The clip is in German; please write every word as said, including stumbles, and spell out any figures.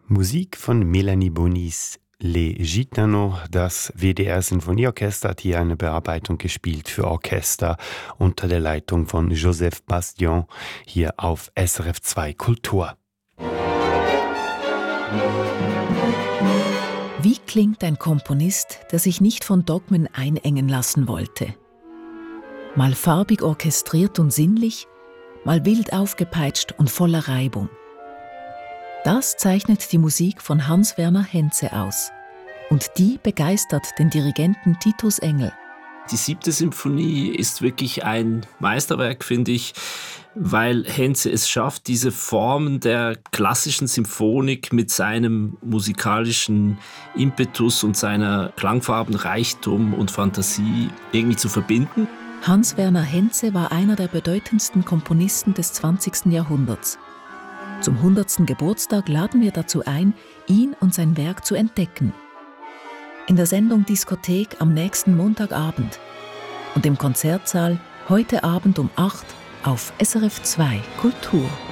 Musik von Melanie Bonis, Les Gitanos. Das W D R-Sinfonieorchester hat hier eine Bearbeitung gespielt für Orchester unter der Leitung von Joseph Bastion hier auf S R F zwei Kultur. Wie klingt ein Komponist, der sich nicht von Dogmen einengen lassen wollte? Mal farbig orchestriert und sinnlich, mal wild aufgepeitscht und voller Reibung. Das zeichnet die Musik von Hans-Werner Henze aus. Und die begeistert den Dirigenten Titus Engel. Die siebte Symphonie ist wirklich ein Meisterwerk, finde ich, weil Henze es schafft, diese Formen der klassischen Symphonik mit seinem musikalischen Impetus und seiner Klangfarbenreichtum und Fantasie irgendwie zu verbinden. Hans-Werner Henze war einer der bedeutendsten Komponisten des zwanzigsten Jahrhunderts. Zum hundertsten Geburtstag laden wir dazu ein, ihn und sein Werk zu entdecken. In der Sendung Diskothek am nächsten Montagabend und im Konzertsaal heute Abend um acht auf S R F zwei Kultur.